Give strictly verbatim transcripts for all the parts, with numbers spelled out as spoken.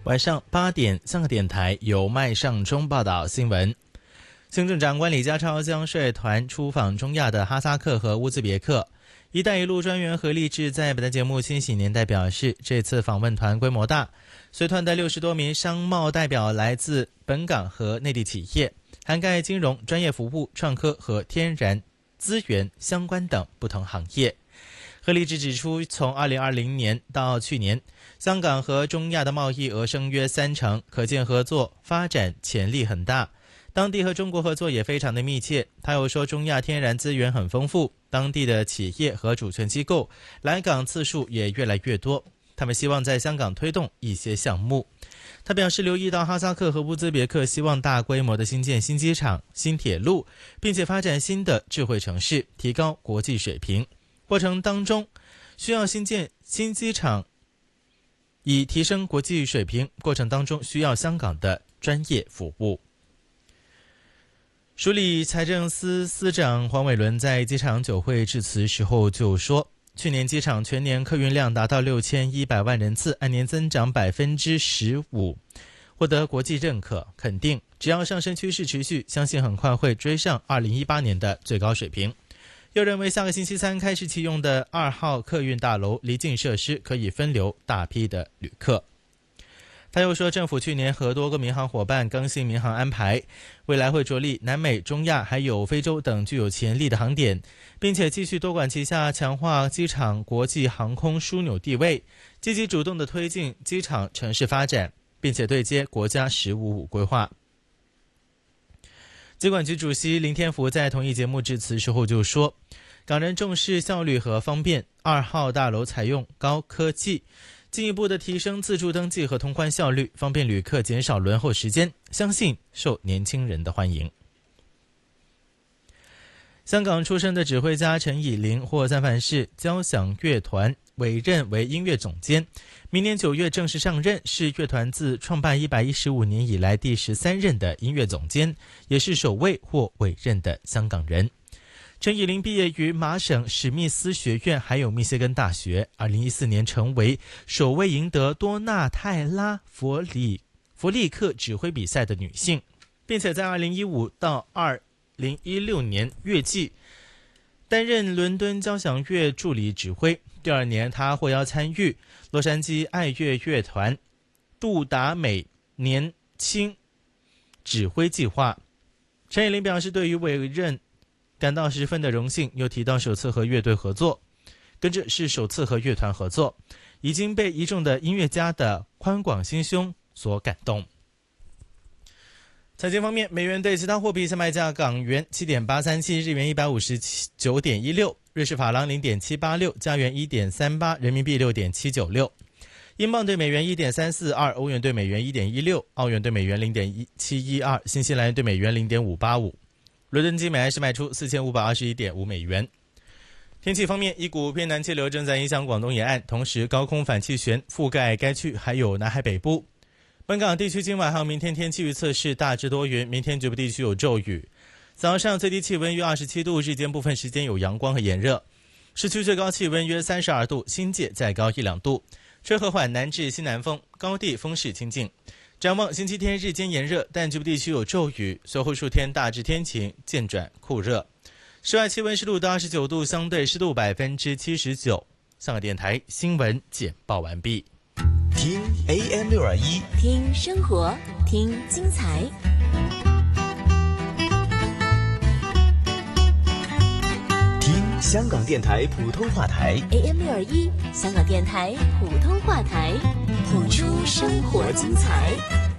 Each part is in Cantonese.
晚上八点，香港电台由麦尚中报道新闻。行政长官李家超将率团出访中亚的哈萨克和乌兹别克。一带一路专员何立志在本台节目《新喜年代》表示，这次访问团规模大，随团的六十多名商贸代表来自本港和内地企业，涵盖金融、专业服务、创科和天然资源相关等不同行业。何立志指出，从二零二零年到去年，香港和中亚的贸易额升约三成，可见合作发展潜力很大。当地和中国合作也非常的密切。他又说，中亚天然资源很丰富，当地的企业和主权机构来港次数也越来越多，他们希望在香港推动一些项目。他表示，留意到哈萨克和乌兹别克希望大规模的新建新机场、新铁路，并且发展新的智慧城市，提高国际水平。过程当中需要新建新机场，以提升国际水平，过程当中需要香港的专业服务。署理财政司司长黄伟伦在机场酒会致辞时候就说，去年机场全年客运量达到六千一百万人次，按年增长百分之十五，获得国际认可肯定。只要上升趋势持续，相信很快会追上二零一八年的最高水平。又认为下个星期三开始启用的二号客运大楼离境设施可以分流大批的旅客。他又说，政府去年和多个民航伙伴更新民航安排，未来会着力南美、中亚还有非洲等具有潜力的航点，并且继续多管齐下，强化机场国际航空枢纽地位，积极主动地推进机场城市发展，并且对接国家十五五规划。机管局主席林天福在同一节目致辞时候就说，港人重视效率和方便，二号大楼采用高科技，进一步的提升自助登记和通关效率，方便旅客减少轮候时间，相信受年轻人的欢迎。香港出生的指挥家陈以琳获三藩市交响乐团委任为音乐总监，明年九月正式上任，是乐团自创办一百一十五年以来第十三任的音乐总监，也是首位获委任的香港人。陈以琳毕业于麻省史密斯学院还有密歇根大学，二零一四年成为首位赢得多纳泰拉弗里弗利克指挥比赛的女性，并且在二零一五到二零一六年乐季担任伦敦交响乐助理指挥。第二年，他获邀参与洛杉矶爱乐乐团杜达美年轻指挥计划。陈以琳表示，对于委任感到十分的荣幸，又提到首次和乐队合作，跟着是首次和乐团合作，已经被一众的音乐家的宽广心胸所感动。财经方面，美元对其他货币下卖价：港元 七点八三七， 日元 一百五十九点一六， 瑞士法郎 零点七八六， 加元 一点三八， 人民币 六点七九六，英镑对美元 一点三四二， 欧元对美元 一点一六， 澳元对美元 零点七一二， 新西兰元对美元 零点五八五。伦敦金每安士卖出 四千五百二十一点五美元。天气方面，一股偏南气流正在影响广东沿岸，同时高空反气旋覆盖该区还有南海北部。本港地区今晚和明天天气预测是大致多云，明天局部地区有骤雨。早上最低气温约二十七度，日间部分时间有阳光和炎热，市区最高气温约三十二度，新界再高一两度，吹和缓南至西南风，高地风势清劲。展望星期天日间炎热，但局部地区有骤雨，随后数天大致天晴，渐转酷热。室外气温十度到二十九度，相对湿度百分之七十九。香港电台新闻简报完毕。 听 A M 六二一， 听生活，听精彩。 听香港电台普通话台 A M 六二一，香港电台普通话台，谱出生活精彩。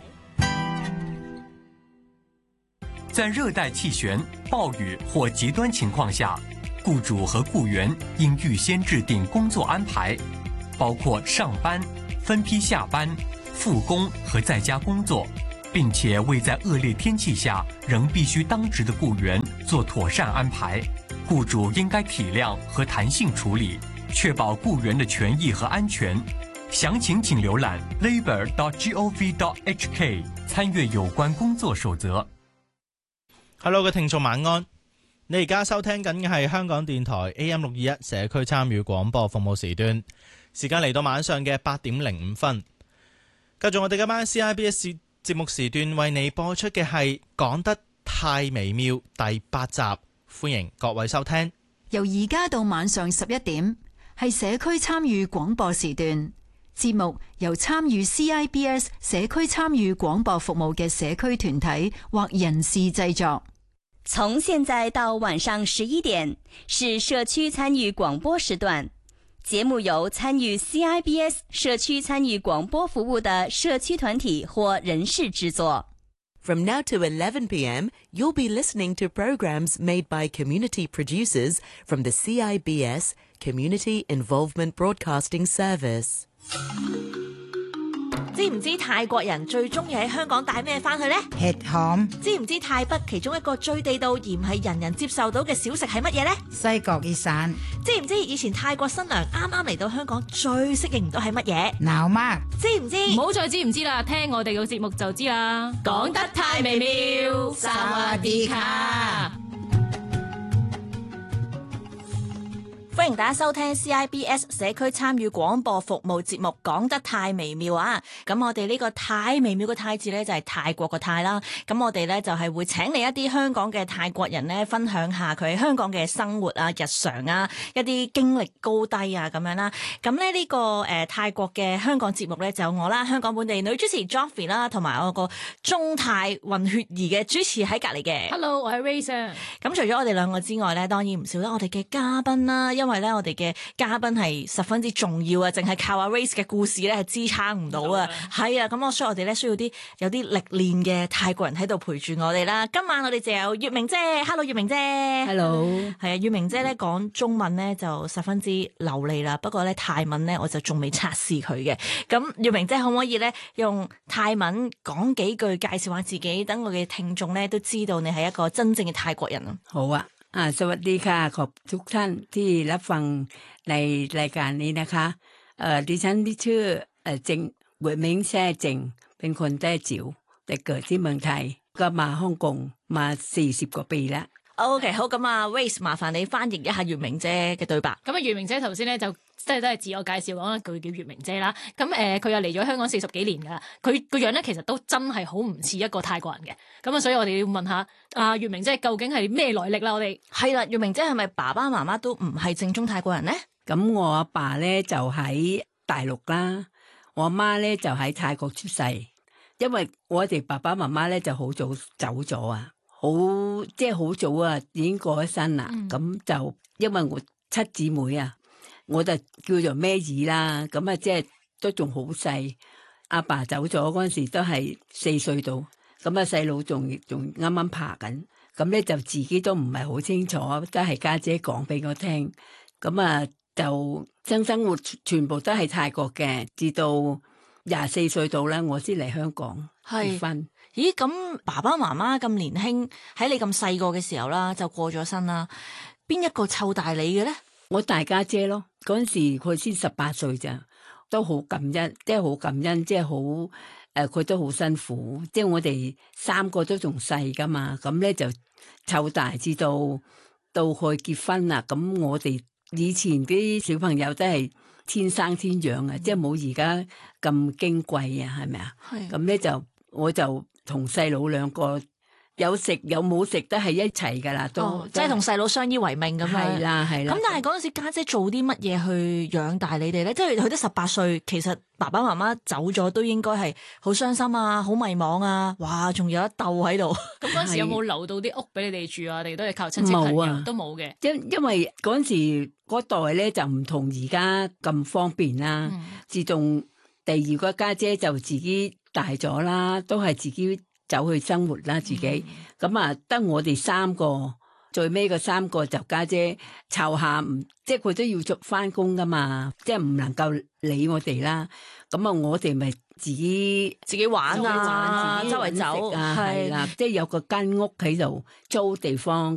在热带气旋、暴雨或极端情况下，雇主和雇员应预先制定工作安排，包括上班、分批下班、复工和在家工作，并且为在恶劣天气下仍必须当值的雇员做妥善安排。雇主应该体谅和弹性处理，确保雇员的权益和安全。详情请浏览 labour dot gov dot h k 參閱有關工作守則。 Hello， 嘅聽眾晚安，你而家收聽緊嘅係香港電台 A M 六二一社區參與廣播服務時段，時間嚟到晚上嘅八點零五分。 繼續我哋今晚 C I B S 節目時段為你播出嘅係講得太微妙第八集，歡迎各位收聽。 由而家到晚上十一點係社區參與廣播時段，節目由參與 C I B S 社區參與廣播服務嘅社區團體或人士製作。 從現在到晚上十一點是社區參與廣播時段，節目由參與 C I B S 社區參與廣播服務的社區團體或人士製作。 From now to eleven p m, you'll be listening to programs made by community producers from the C I B S Community Involvement Broadcasting Service。 知唔知泰國人最中意喺香港帶咩翻去呢？ 吃鹹。 知唔知泰北其中一個最地道而唔係人人接受到嘅小食係乜嘢呢？ 西角熱散。 知唔知以前泰國新娘啱啱嚟到香港最適應唔到係乜嘢？ 鬧媽。 知唔知？ 唔好再知唔知啦，聽我哋個節目就知啦。 講得太微妙，薩瓦迪卡。歡迎大家收聽 C I B S 社區參與廣播服務節目，講得太微妙啊！咁我哋呢個太微妙嘅泰字呢，就係泰國個泰啦。咁我哋呢，就係會請嚟一啲香港嘅泰國人呢，分享下佢喺香港嘅生活啊、日常啊、一啲經歷高低啊咁樣啦。咁呢呢個誒、呃、泰國嘅香港節目呢，就有我啦，香港本地女主持 Joffrey 啦，同埋我個中泰混血兒嘅主持喺隔離嘅。 Hello， 我係 Race。 咁除咗我哋兩個之外呢，當然唔少得我哋嘅嘉賓啦，因為咧我哋嘅嘉賓係十分之重要啊，淨係靠阿 Race 嘅故事咧係支撐唔到啊，係啊，咁我所以我哋咧需要啲有啲歷練嘅泰國人喺度陪住我哋啦。今晚我哋就有月明姐 ，Hello 月明姐 ，Hello， 係啊，月明姐咧講中文咧就十分之流利啦，不過咧泰文咧我就仲未測試佢嘅。咁月明姐可唔可以咧用泰文講幾句介紹下自己，等我嘅聽眾咧都知道你係一個真正嘅泰國人啊？ 好啊。อ่าสวัสดีค่ะขอบทุกท่านที่รับฟังในรายการนี้นะคะเอ่อดิฉันที่ชื่อเอ่อเจงเวยเม้งแซ่เจงเป็นคนแต้จิ๋วแต่เกิดที่เมืองไทยก็มาฮ่องกงมาสี่สิบกว่าปีแล้ว OK， 好，咁啊 Race 麻煩你翻譯一下月明姐嘅對白。 咁啊，月明姐頭先咧就即係都係自我介紹講一句叫月明姐啦。咁誒，佢又嚟咗香港四十幾年噶啦，佢個樣咧其實都真係好唔似一個泰國人嘅。咁啊，所以我哋要問下啊月明姐究竟係咩來歷啦？我哋係啦，月明姐係咪爸爸媽媽都唔係正宗泰國人咧？ 咁我阿爸咧就喺大陸啦，我阿媽咧就喺泰國出世，因為我哋爸爸媽媽咧就好早走咗啊。好即係好早啊，已經過咗身啦。咁、嗯、就因為我七姊妹啊，我就叫做咩兒啦。咁啊，即係都仲好細。阿爸走咗嗰陣時都係四歲到，咁啊細佬仲仲啱啱爬緊。咁咧就自己都唔係好清楚，都係家姐講俾我聽。咁啊就生生活全部都係泰國嘅，至到廿四歲到咧，我先嚟香港結婚。 咦，咁爸爸媽媽咁年輕，喺你咁細個嘅時候啦，就過咗身啦。邊一個湊大你嘅咧？ 我大家姐咯，嗰陣時佢先十八歲咋，都好感恩，即係好感恩，即係好誒，佢都好辛苦。即係我哋三個都仲細噶嘛，咁咧就湊大至到到佢結婚啦。咁我哋以前啲小朋友都係天生天養啊，嗯、即係冇而家咁矜貴啊，係咪啊？係。咁咧就我就。同細佬兩個有食有冇食都係一齊噶啦，都、哦、 即係同細佬相依為命咁樣。 係啦係啦。咁但係嗰陣時家姐做啲乜嘢去養大你哋咧？即係佢都十八歲，其實爸爸媽媽走咗都應該係好傷心啊，好迷茫啊。哇，仲有一竇喺度。 咁嗰陣時有冇留到啲屋俾你哋住啊？定都係靠親戚朋友？ 啊、 都冇嘅。 因因為嗰陣時嗰代咧就唔同而家咁方便啦。嗯、自從第二個家姐就自己大咗啦，都係自己走去生活啦，自己咁啊，得我哋三個，最尾個三個就家姐湊下，唔即係佢都要做翻工噶嘛，即係唔能夠理我哋啦。咁啊，我哋咪自己自己玩啊，周圍走啊， 係啦，即係有個間屋喺度租地方，